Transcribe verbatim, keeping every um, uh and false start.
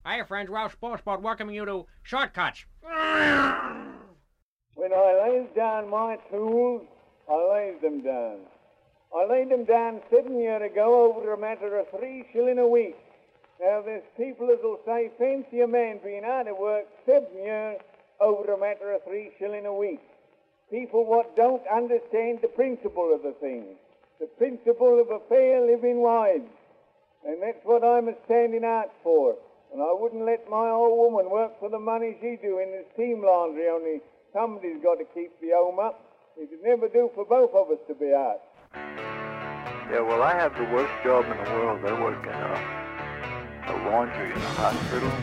Hiya, friends. Ralph Sportsport welcoming you to Shortcuts. When I lays down my tools, I lays them down. I laid them down seven years ago over a matter of three shilling a week. Now, there's people that'll say, fancy a man being out of work seven years over a matter of three shilling a week. People what don't understand the principle of the thing, the principle of a fair living wage. And that's what I'm a standing out for. And I wouldn't let my old woman work for the money she do in the steam laundry, only somebody's got to keep the home up. It'd never do for both of us to be out. Yeah, well, I have the worst job in the world. I work in a, a laundry in a hospital.